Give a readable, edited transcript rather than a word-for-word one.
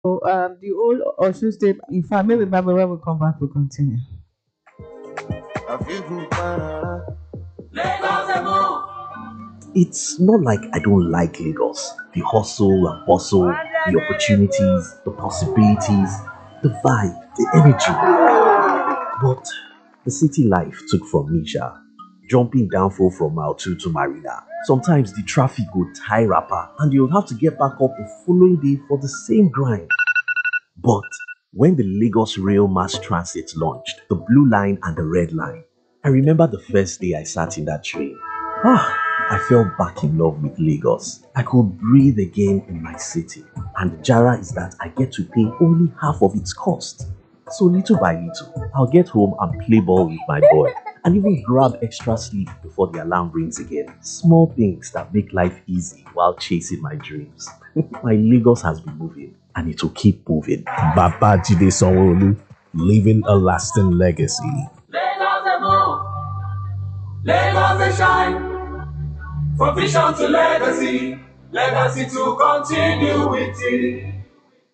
So the whole Osun State, in fact, maybe when we come back, we'll continue. It's not like I don't like Lagos. The hustle and bustle, the opportunities, the possibilities, the vibe, the energy. But the city life took from me, sha. Jumping downfall from Mile 2 to Marina. Sometimes the traffic would tie rapper and you'll have to get back up the following day for the same grind. But when the Lagos Rail Mass Transit launched, the Blue Line and the Red Line, I remember the first day I sat in that train. Ah, I fell back in love with Lagos. I could breathe again in my city. And the Jara is that I get to pay only half of its cost. So little by little, I'll get home and play ball with my boy. And even grab extra sleep before the alarm rings again. Small things that make life easy while chasing my dreams. My Lagos has been moving and it will keep moving. Babajide Sanwo-Olu, leaving a lasting legacy. Lagos they move, Lagos they shine. From vision to legacy, legacy to continue with it.